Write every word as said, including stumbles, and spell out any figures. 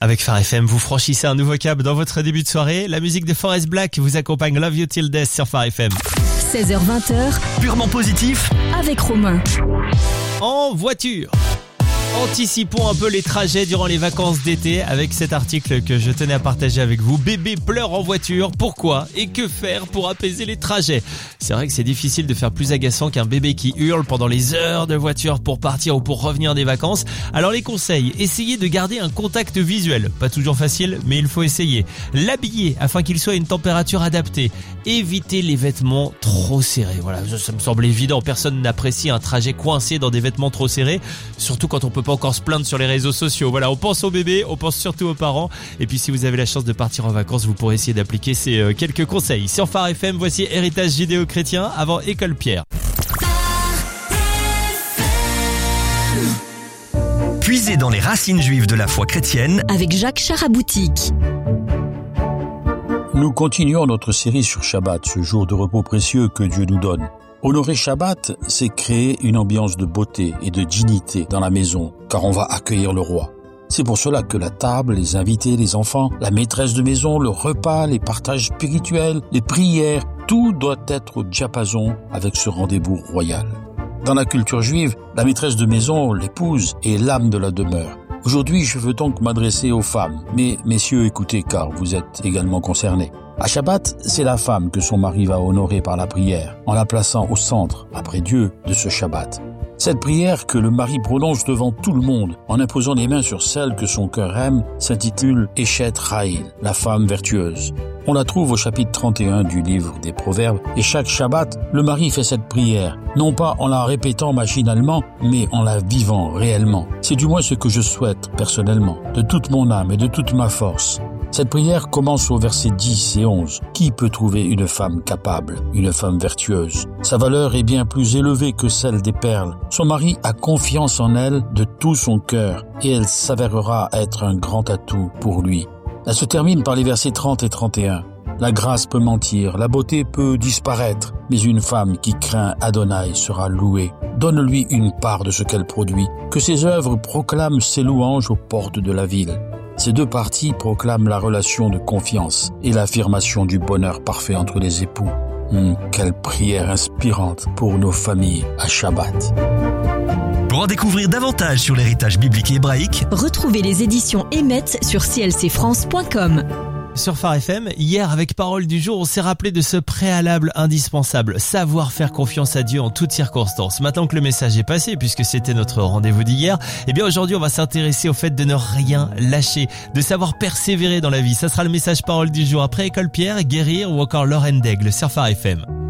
Avec Phare F M, vous franchissez un nouveau cap dans votre début de soirée. La musique de Forest Black vous accompagne Love You Till Death sur Phare F M. seize heures vingt, purement positif avec Romain. En voiture. Anticipons un peu les trajets durant les vacances d'été avec cet article que je tenais à partager avec vous. Bébé pleure en voiture, pourquoi et que faire pour apaiser les trajets? C'est vrai que c'est difficile de faire plus agaçant qu'un bébé qui hurle pendant les heures de voiture pour partir ou pour revenir des vacances. Alors les conseils, essayez de garder un contact visuel. Pas toujours facile, mais il faut essayer. L'habiller afin qu'il soit à une température adaptée. Évitez les vêtements trop serrés. Voilà, ça me semble évident. Personne n'apprécie un trajet coincé dans des vêtements trop serrés, surtout quand on peut pas encore se plaindre sur les réseaux sociaux. Voilà, on pense aux bébés, on pense surtout aux parents. Et puis si vous avez la chance de partir en vacances, vous pourrez essayer d'appliquer ces euh, quelques conseils. Sur Phare F M, voici Héritage judéo-chrétien avant École Pierre. Puisé dans les racines juives de la foi chrétienne Avec Jacques Charaboutique. Nous continuons notre série sur Shabbat, ce jour de repos précieux que Dieu nous donne. Honorer Shabbat, c'est créer une ambiance de beauté et de dignité dans la maison, car on va accueillir le roi. C'est pour cela que la table, les invités, les enfants, la maîtresse de maison, le repas, les partages spirituels, les prières, tout doit être au diapason avec ce rendez-vous royal. Dans la culture juive, la maîtresse de maison, l'épouse, est l'âme de la demeure. Aujourd'hui, je veux donc m'adresser aux femmes. Mais messieurs, écoutez, car vous êtes également concernés. À Shabbat, c'est la femme que son mari va honorer par la prière, en la plaçant au centre, après Dieu, de ce Shabbat. Cette prière que le mari prononce devant tout le monde, en imposant les mains sur celle que son cœur aime, s'intitule Eshet Raïl, la femme vertueuse. On la trouve au chapitre trente et un du livre des Proverbes, et chaque Shabbat, le mari fait cette prière, non pas en la répétant machinalement, mais en la vivant réellement. C'est du moins ce que je souhaite personnellement, de toute mon âme et de toute ma force. Cette prière commence au verset dix et onze. Qui peut trouver une femme capable, une femme vertueuse? Sa valeur est bien plus élevée que celle des perles. Son mari a confiance en elle de tout son cœur et elle s'avérera être un grand atout pour lui. Elle se termine par les versets trente et trente et un. La grâce peut mentir, la beauté peut disparaître, mais une femme qui craint Adonai sera louée. Donne-lui une part de ce qu'elle produit, que ses œuvres proclament ses louanges aux portes de la ville. Ces deux parties proclament la relation de confiance et l'affirmation du bonheur parfait entre les époux. Hum, quelle prière inspirante pour nos familles à Shabbat. Pour en découvrir davantage sur l'héritage biblique et hébraïque, Retrouvez les éditions Emmet sur c l c france point com. Sur Phare F M, hier avec Parole du jour, on s'est rappelé de ce préalable indispensable, savoir faire confiance à Dieu en toutes circonstances. Maintenant que le message est passé, puisque c'était notre rendez-vous d'hier, eh bien aujourd'hui on va s'intéresser au fait de ne rien lâcher, de savoir persévérer dans la vie. Ça sera le message Parole du jour après École Pierre, Guérir ou encore Laurent Daigle sur Phare F M.